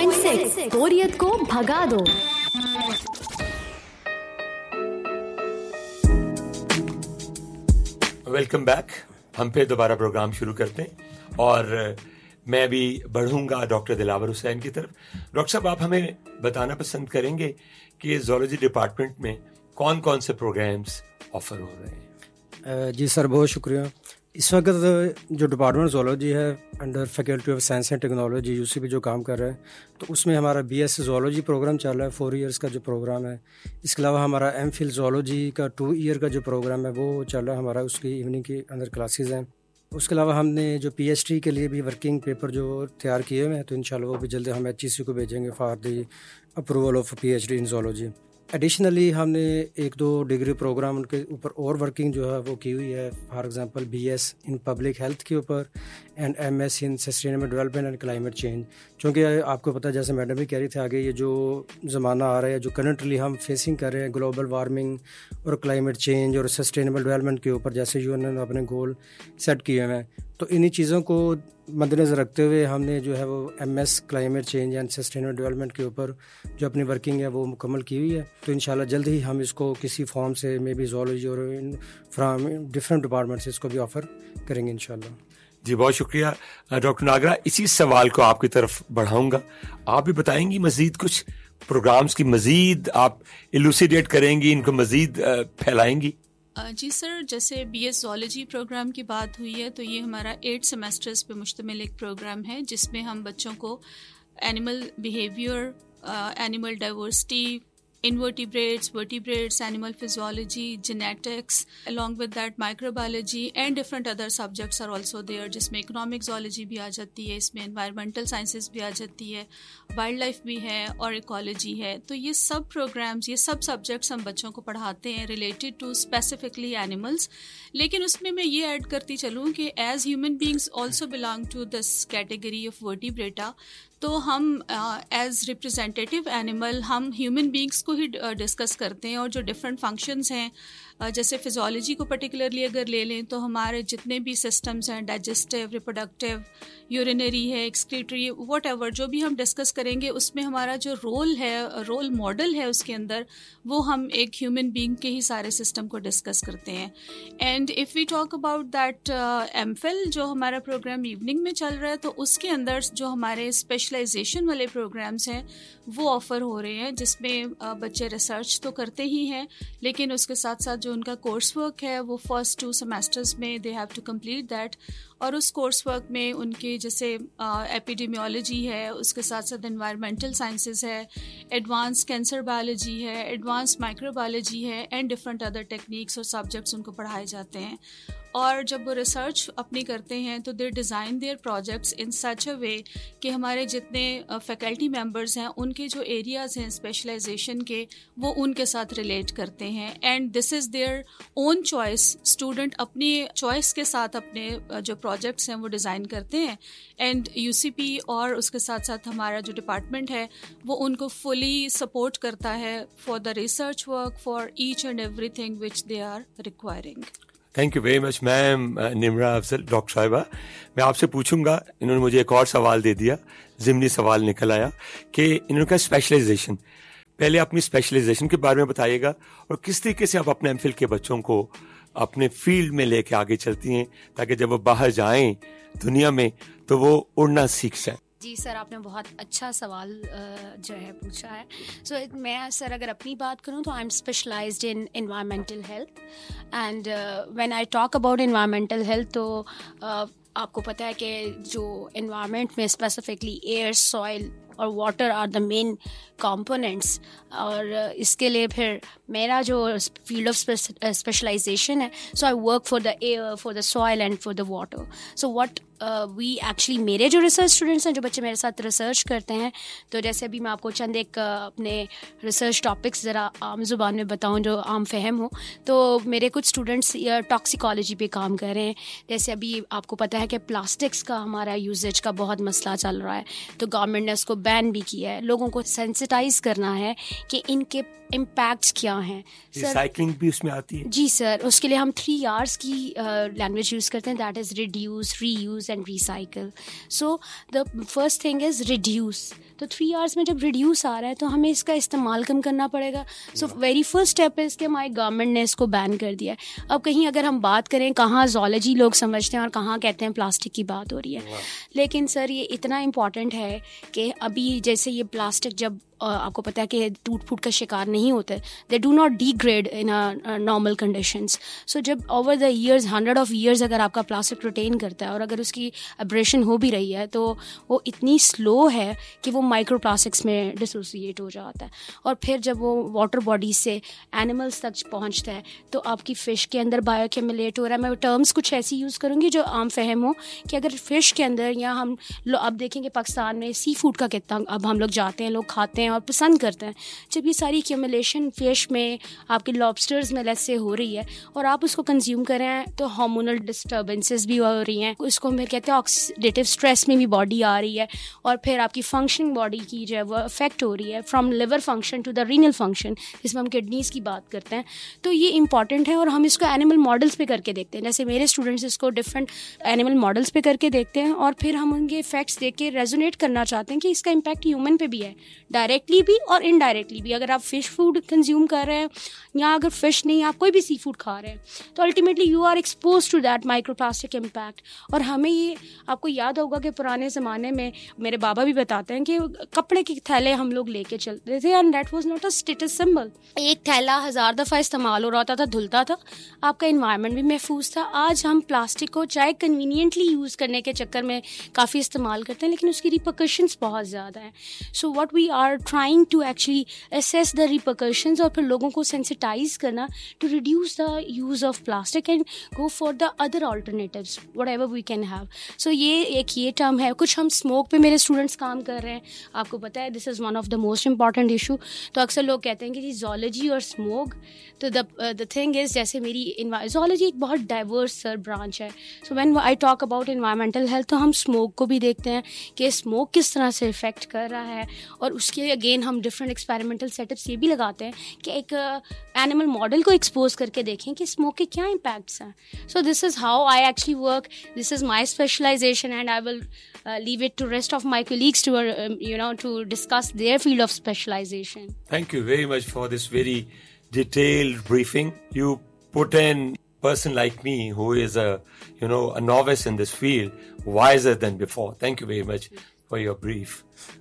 90.6 बोरियत को भगा दो। Welcome back. हम फिर दोबारा प्रोग्राम शुरू करते हैं और मैं अभी बढ़ूंगा डॉक्टर दिलावर हुसैन की तरफ। डॉक्टर साहब, आप हमें बताना पसंद करेंगे कि ज़ूलॉजी डिपार्टमेंट में कौन कौन से प्रोग्राम्स ऑफर हो रहे हैं? जी सर, बहुत शुक्रिया। इस वक्त जो डिपार्टमेंट ज़ूलॉजी है under faculty of science and technology UCP जो काम कर रहा है, तो उसमें हमारा बीएस ज़ूलॉजी प्रोग्राम चल रहा है, 4 इयर्स का जो प्रोग्राम है। इसके अलावा हमारा एमफिल ज़ूलॉजी का 2 ईयर का जो प्रोग्राम है वो चल रहा है हमारा, उसकी इवनिंग के अंदर क्लासेस हैं। उसके अलावा हमने जो पीएचडी के लिए भी वर्किंग पेपर जो तैयार किए हुए हैं, तो इंशाल्लाह वो भी जल्दी हम एचईसी को भेजेंगे for the approval of PhD in zoology. Additionally हमने 1-2 डिग्री प्रोग्राम उनके ऊपर और वर्किंग जो है वो की हुई है। For example BS in public health के ऊपर and MS in sustainable development and climate change. क्योंकि आपको पता है, जैसे मैडम भी कह रही थी, आगे ये जो ज़माना आ रहा है, जो करंटली हम फेसिंग कर रहे हैं ग्लोबल वार्मिंग और क्लाइमेट चेंज और सस्टेनेबल डेवलपमेंट के ऊपर, जैसे यूएन ने अपने गोल सेट किए हुए हैं, तो इन्हीं चीज़ों को मद्देनज़र रखते हुए हमने जो है वो MS climate change and sustainable development के ऊपर जो अपनी वर्किंग है वो मुकम्मल की हुई है। तो इंशाल्लाह जल्द ही हम इसको किसी फॉर्म से मे बी ज़ूलॉजी और फ्राम डिफरेंट डिपार्टमेंट से इसको भी ऑफ़र करेंगे इंशाल्लाह। जी, बहुत शुक्रिया डॉक्टर नागरा। इसी सवाल को आपकी तरफ बढ़ाऊंगा। आप भी बताएंगी मज़ीद कुछ प्रोग्राम्स की, मज़ीद आप इलूसिडेट करेंगी, इनको मज़ीद फैलाएंगी? जी सर, जैसे बीएस ज़ूलॉजी प्रोग्राम की बात हुई है, तो ये हमारा 8 सेमेस्टर्स पे मुश्तमिल एक प्रोग्राम है जिसमें हम बच्चों को animal behaviour, animal diversity, invertebrates, vertebrates, animal physiology, genetics, along with that microbiology and different other subjects are also there, जिसमें economic zoology भी आ जाती है, इसमें environmental sciences भी आ जाती है, वाइल्ड लाइफ भी है और इकोलॉजी है। तो ये सब प्रोग्राम्स, ये सब सब्जेक्ट्स हम बच्चों को पढ़ाते हैं रिलेटेड टू स्पेसिफिकली एनिमल्स। लेकिन उसमें मैं ये ऐड करती चलूँ कि as human beings also belong to this category of vertebrata, तो हम एज रिप्रेजेंटेटिव एनिमल हम ह्यूमन बींग्स को ही डिस्कस करते हैं। और जो डिफरेंट फंक्शंस हैं, जैसे फिजियोलॉजी को पर्टिकुलरली अगर ले लें, तो हमारे जितने भी सिस्टम्स हैं, डाइजेस्टिव, रिप्रोडक्टिव, यूरिनरी है, एक्सक्रीटरी, वट एवर, जो भी हम डिस्कस करेंगे उसमें हमारा जो रोल है, रोल मॉडल है उसके अंदर, वो हम एक ह्यूमन बींग के ही सारे सिस्टम को डिस्कस करते हैं। And if we talk about that MPhil जो हमारा प्रोग्राम इवनिंग में चल रहा है, तो उसके अंदर जो हमारे स्पेशलाइजेशन वाले प्रोग्राम्स हैं वो ऑफ़र हो रहे हैं, जिसमें बच्चे रिसर्च तो करते ही हैं, लेकिन उसके साथ साथ जो उनका कोर्स वर्क है वो फर्स्ट 2 सेमेस्टर्स में they have to complete that. और उस कोर्स वर्क में उनके जैसे एपिडेमियोलॉजी है, उसके साथ साथ एनवायरमेंटल साइंसेस है, एडवांस कैंसर बायोलॉजी है, एडवांस माइक्रोबायोलॉजी है एंड डिफरेंट अदर टेक्निक्स और सब्जेक्ट्स उनको पढ़ाए जाते हैं। और जब वो रिसर्च अपनी करते हैं तो दे डिज़ाइन देयर प्रोजेक्ट्स इन सच अ वे कि हमारे जितने फैकल्टी मेंबर्स हैं उनके जो एरियाज़ हैं स्पेशलाइजेशन के, वो उनके साथ रिलेट करते हैं। And this is their own choice, student अपनी चॉइस के साथ अपने जो प्रोजेक्ट्स हैं वो डिज़ाइन करते हैं। एंड यूसीपी और उसके साथ साथ हमारा जो डिपार्टमेंट है वो उनको फुली सपोर्ट करता है for the research work, for each and everything which they are requiring. Thank you very much ma'am Nimra Afzal. Doctor साहिबा, मैं आपसे पूछूंगा, इन्होंने मुझे एक और सवाल दे दिया, ज़िमनी सवाल निकल आया कि इन्होंने कहा स्पेशलाइजेशन। पहले अपनी स्पेशलाइजेशन के बारे में बताइएगा और किस तरीके से आप अपने एमफिल के बच्चों को अपने फील्ड में लेके आगे चलती हैं ताकि जब वो बाहर जाएं दुनिया में तो वो उड़ना सीख जाए। जी सर, आपने बहुत अच्छा सवाल जो है पूछा है। सो मैं सर अगर अपनी बात करूं तो I am specialised in environmental health and when I talk about environmental health, तो आपको पता है कि जो एनवायरनमेंट में स्पेसिफिकली एयर, सॉइल और water are the main components. और इसके लिए फिर मेरा जो फील्ड ऑफ स्पेशलाइजेशन है, सो I work for the air, for the soil and for the water. So what we actually, मेरे जो रिसर्च स्टूडेंट्स हैं, जो बच्चे मेरे साथ रिसर्च करते हैं, तो जैसे अभी मैं आपको चंद एक अपने रिसर्च टॉपिक्स ज़रा आम ज़ुबान में बताऊं जो आम फहम हो, तो मेरे कुछ स्टूडेंट्स टॉक्सिकोलॉजी पे काम कर रहे हैं। जैसे अभी आपको पता है कि प्लास्टिक्स का हमारा यूजेज का बहुत मसला चल रहा है, तो गवर्नमेंट ने उसको بین بھی کیا ہے, لوگوں کو سینسٹائز کرنا ہے کہ ان کے امپیکٹس کیا ہیں. ریسائکلنگ بھی اس میں آتی ہے؟ جی سر, اس کے لیے ہم 3 R's کی لینگویج یوز کرتے ہیں, that is reduce, re use and recycle. So the first thing is reduce. تو 3 R's میں جب ریڈیوس آ رہا ہے تو ہمیں اس کا استعمال کم کرنا پڑے گا. سو ویری فرسٹ اسٹیپ ہے کہ ہماری گورنمنٹ نے اس کو بین کر دیا ہے. اب کہیں اگر ہم بات کریں کہاں زولوجی لوگ سمجھتے ہیں اور کہاں کہتے ہیں پلاسٹک کی بات ہو رہی ہے, لیکن سر یہ اتنا امپورٹنٹ ہے کہ ابھی جیسے یہ پلاسٹک جب آپ کو پتہ ہے کہ ٹوٹ پھوٹ کا شکار نہیں ہوتے, they do not degrade in normal conditions. سو جب over the years 100 of years اگر آپ کا پلاسٹک ریٹین کرتا ہے اور اگر اس کی ابریشن ہو بھی رہی ہے تو وہ اتنی سلو ہے کہ وہ مائکرو پلاسٹکس میں ڈسوسیٹ ہو جاتا ہے, اور پھر جب وہ واٹر باڈیز سے اینیملس تک پہنچتا ہے تو آپ کی فش کے اندر بایو ایکیومولیٹ ہو رہا ہے. میں ٹرمز کچھ ایسی یوز کروں گی جو عام فہم ہو کہ اگر فش کے اندر, یا ہم اب دیکھیں کہ پاکستان میں سی فوڈ کا کتنا اب ہم لوگ جاتے ہیں, لوگ کھاتے ہیں اور پسند کرتے ہیں. جب یہ ساری ایکیومولیشن فش میں, آپ کے لابسٹرز میں لیس سے ہو رہی ہے اور آپ اس کو کنزیوم کر رہے ہیں تو ہارمونل ڈسٹربنسز بھی ہو رہی ہیں, اس کو ہم کہتے ہیں آکسیڈیٹیو اسٹریس میں بھی باڈی آ رہی ہے, اور پھر آپ کی فنکشننگ باڈی کی جو ہے وہ افیکٹ ہو رہی ہے from liver function to the renal function, جس میں ہم کڈنیز کی بات کرتے ہیں. تو یہ امپورٹنٹ ہے اور ہم اس کو اینیمل ماڈلس پہ کر کے دیکھتے ہیں. جیسے میرے اسٹوڈنٹس اس کو ڈفرینٹ اینیمل ماڈلس پہ کر کے دیکھتے ہیں اور پھر ہم ان کے افیکٹس دیکھ کے ریزونیٹ کرنا چاہتے ہیں کہ اس کا امپیکٹ ہیومن پہ بھی ہے, ڈائریکٹلی بھی اور انڈائریکٹلی بھی. اگر آپ فش فوڈ کنزیوم کر رہے ہیں یا اگر فش نہیں آپ کوئی بھی سی فوڈ کھا رہے ہیں تو ultimately you are expose to that micro plastic impact. اور ہمیں یہ آپ کو یاد ہوگا کہ پرانے زمانے میں میرے بابا بھی بتاتے ہیں کہ کپڑے کے تھیلے ہم لوگ لے کے چلتے تھے and that was not a status symbol. ایک تھیلا 1000 دفعہ استعمال ہو رہا ہوتا تھا, دھلتا تھا, آپ کا انوائرمنٹ بھی محفوظ تھا. آج ہم پلاسٹک کو چاہے کنوینئنٹلی یوز کرنے کے چکر میں کافی استعمال کرتے ہیں لیکن اس کی ریپرکشنس بہت زیادہ ہیں. So what we are trying to actually assess the repercussions اور پھر لوگوں کو sensitize کرنا to reduce the use of plastic and go for the other alternatives whatever we can have. So یہ term ہے. کچھ ہم smoke پہ میرے students کام کر رہے ہیں, آپ کو پتہ ہے this is one of the most important issue. تو اکثر لوگ کہتے ہیں کہ جی zoology اور smoke, تو the thing is جیسے میری zoology ایک بہت diverse برانچ ہے. So when I talk about environmental health تو ہم smoke کو بھی دیکھتے ہیں کہ smoke کس طرح سے افیکٹ کر رہا ہے, اور اس کے اگین ہم ڈفرینٹ ایکسپیریمنٹل سیٹ اپس یہ بھی لگاتے ہیں کہ ایک اینیمل ماڈل کو ایکسپوز کر کے دیکھیں کہ اسموک کے کیا امپیکٹس ہیں. سو دس is how I actually work, this is my specialisation and I will leave it to rest of my colleagues to discuss their field of specialisation. Thank you very much for this very detailed briefing. You put in person like me who is a novice in this field wiser than before. Thank you very much for your brief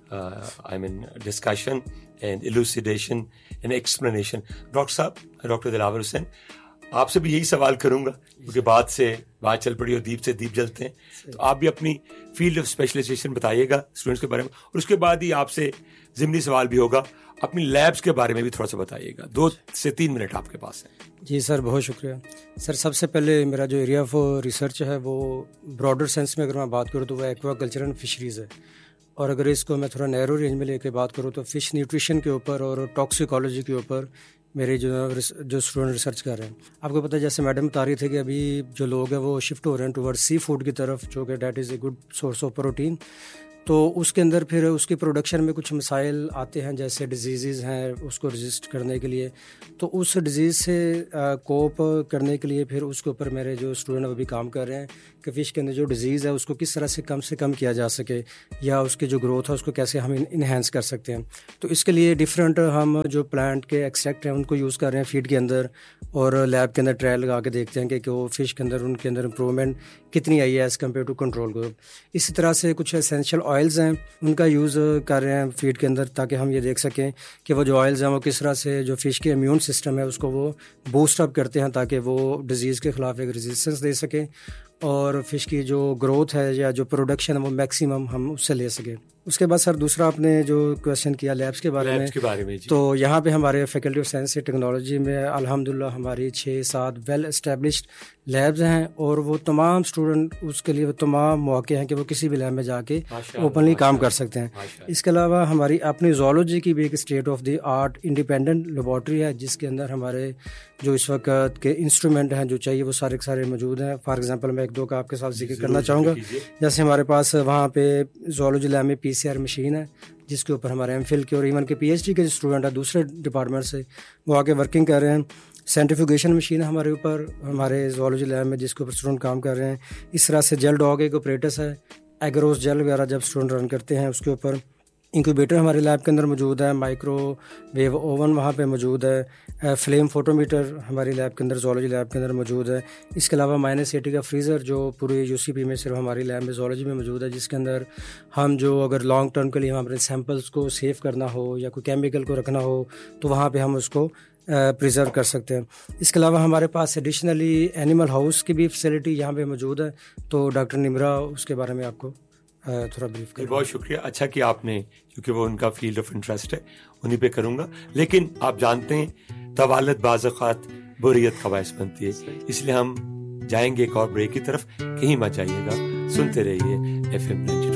discussion and elucidation and explanation. Doctor دلاور حسین, آپ سے بھی یہی سوال کروں گا کیونکہ بات چل پڑی اور دیپ سے دیپ جلتے ہیں, تو آپ بھی اپنی فیلڈ آف اسپیشلائزیشن بتائیے گا اسٹوڈنٹس کے بارے میں, اور اس کے بعد ہی آپ سے ضمنی سوال بھی ہوگا, اپنی لیبس کے بارے میں بھی تھوڑا سا بتائیے گا. 2 سے 3 منٹ آپ کے پاس ہیں. جی سر, بہت شکریہ سر. سب سے پہلے میرا جو ایریا آف ریسرچ ہے وہ براڈر سینس میں اگر میں بات کروں تو وہ ایکوا کلچر اینڈ فشریز ہے, اور اگر اس کو میں تھوڑا نیرو رینج میں لے کے بات کروں تو فش نیوٹریشن کے اوپر اور ٹاکسیکالوجی کے اوپر میرے جو اسٹوڈنٹ ریسرچ کر رہے ہیں. آپ کو پتہ ہے جیسے میڈم بتا رہی تھے کہ ابھی جو لوگ ہیں وہ شفٹ ہو رہے ہیں ٹورڈ سی فوڈ کی طرف, جو کہ that is a good source of protein. تو اس کے اندر پھر اس کی پروڈکشن میں کچھ مسائل آتے ہیں, جیسے ڈیزیزز ہیں اس کو رجسٹ کرنے کے لیے. تو اس ڈیزیز سے کوپ کرنے کے لیے پھر اس کے اوپر میرے جو اسٹوڈنٹ ابھی کام کر رہے ہیں کہ فش کے اندر جو ڈیزیز ہے اس کو کس طرح سے کم کیا جا سکے, یا اس کی جو گروتھ ہے اس کو کیسے ہم انہینس کر سکتے ہیں. تو اس کے لیے ڈفرینٹ ہم جو پلانٹ کے ایکسٹریکٹ ہیں ان کو یوز کر رہے ہیں فیڈ کے اندر, اور لیب کے اندر ٹرائل لگا کے دیکھتے ہیں کہ وہ فش کے اندر ان کے اندر امپروومنٹ کتنی آئی ہے as compare to control group. اسی طرح سے کچھ اسینشیل آئلز ہیں ان کا یوز کر رہے ہیں فیڈ کے اندر, تاکہ ہم یہ دیکھ سکیں کہ وہ جو آئلز ہیں وہ کس طرح سے جو فش کے امیون سسٹم ہے اس کو وہ بوسٹ اپ کرتے ہیں, تاکہ وہ ڈیزیز کے خلاف ایک ریزسٹنس دے سکیں, اور فش کی جو گروتھ ہے یا جو پروڈکشن ہے وہ میکسیمم ہم اس سے لے سکیں. اس کے بعد سر دوسرا آپ نے جو کویشچن کیا لیبس کے بارے میں تو یہاں پہ ہمارے faculty of science and technology میں الحمدللہ ہماری 6-7 ویل اسٹیبلشڈ لیبز ہیں, اور وہ تمام اسٹوڈنٹ اس کے لیے وہ تمام مواقع ہیں کہ وہ کسی بھی لیب میں جا کے اوپنلی کام کر سکتے ہیں. اس کے علاوہ ہماری اپنی زولوجی کی بھی ایک state of the art independent laboratory ہے, جس کے اندر ہمارے جو اس وقت کے انسٹرومنٹ ہیں جو چاہیے وہ سارے کے سارے موجود ہیں. فار ایگزامپل میں ایک دو کا آپ کے ساتھ ذکر کرنا چاہوں گا. جیسے ہمارے پاس وہاں پہ زولوجی لیب میں PCR مشین ہے جس کے اوپر ہمارے ایم فل کے اور ایون کے PhD کے جو اسٹوڈنٹ ہیں دوسرے ڈپارٹمنٹ سے وہ آگے ورکنگ کر رہے ہیں. سینٹریفیوگیشن مشین ہے ہمارے اوپر ہمارے زولوجی لیب میں جس کے اوپر اسٹوڈنٹ کام کر رہے ہیں. اس طرح سے جیل ڈاگ ایک آپریٹس ہے. ایگروس جیل وغیرہ جب اسٹوڈنٹ رن کرتے ہیں اس کے اوپر انکیوبیٹر ہمارے لیب کے اندر موجود ہے. مائکرو ویو اوون وہاں پہ موجود ہے. فلیم فوٹو میٹر ہماری لیب کے اندر زولوجی لیب کے اندر موجود ہے. اس کے علاوہ -80 کا فریزر جو پورے UCP میں صرف ہماری لیب میں زولوجی میں موجود ہے جس کے اندر ہم جو اگر لانگ ٹرم کے لیے ہم اپنے سیمپلس کو سیو کرنا ہو یا کوئی کیمیکل کو رکھنا ہو تو وہاں پہ ہم اس کو پریزرو کر سکتے ہیں. اس کے علاوہ ہمارے پاس ایڈیشنلی اینیمل ہاؤس کی بھی فیسلٹی یہاں پہ موجود ہے. تو ڈاکٹر نمرا اس کے بارے میں آپ کو تھوڑا بریف کریں. بہت شکریہ. اچھا کہ آپ نے کیونکہ وہ ان کا فیلڈ آف انٹرسٹ ہے انہیں پہ کروں گا. لیکن آپ جانتے ہیں طوالت بعض اوقات بوریت کا باعث بنتی ہے اس لیے ہم جائیں گے ایک اور بریک کی طرف. کہیں مت جائیے گا, سنتے رہیے FM 92.